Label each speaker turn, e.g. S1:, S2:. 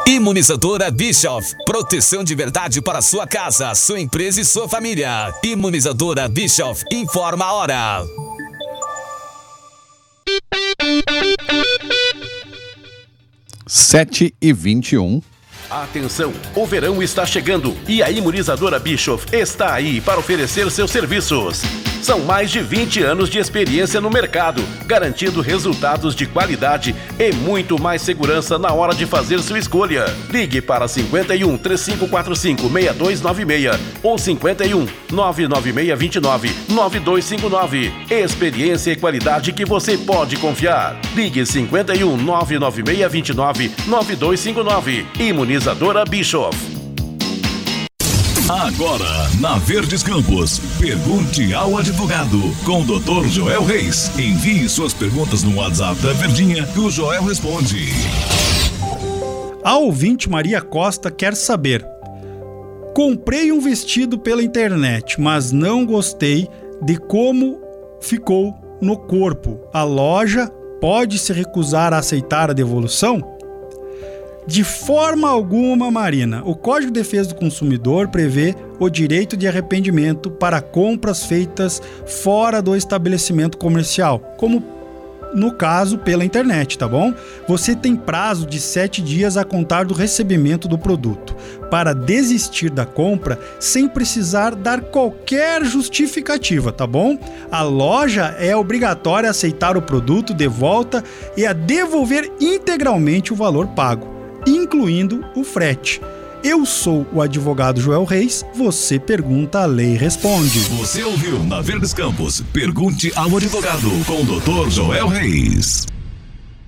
S1: Imunizadora Bischoff. Proteção de verdade para sua casa, sua empresa e sua família. Imunizadora Bischoff. Informa a hora.
S2: 7h21.
S3: Atenção, o verão está chegando e a Imunizadora Bischoff está aí para oferecer seus serviços. São mais de 20 anos de experiência no mercado, garantindo resultados de qualidade e muito mais segurança na hora de fazer sua escolha. Ligue para 51 3545 6296 ou 51 99629 9259. Experiência e qualidade que você pode confiar. Ligue 51 99629 9259. Imunizadora Bischoff.
S4: Agora, na Verdes Campos, pergunte ao advogado com o Dr. Joel Reis. Envie suas perguntas no WhatsApp da Verdinha que o Joel responde.
S5: A ouvinte Maria Costa quer saber: comprei um vestido pela internet, mas não gostei de como ficou no corpo. A loja pode se recusar a aceitar a devolução? De forma alguma, Marina. O Código de Defesa do Consumidor prevê o direito de arrependimento para compras feitas fora do estabelecimento comercial, como no caso pela internet, tá bom? Você tem prazo de 7 dias a contar do recebimento do produto para desistir da compra sem precisar dar qualquer justificativa, tá bom? A loja é obrigatória a aceitar o produto de volta e a devolver integralmente o valor pago, incluindo o frete. Eu sou o advogado Joel Reis, você pergunta, a lei responde.
S4: Você ouviu na Verdes Campos, pergunte ao advogado com o Dr. Joel Reis.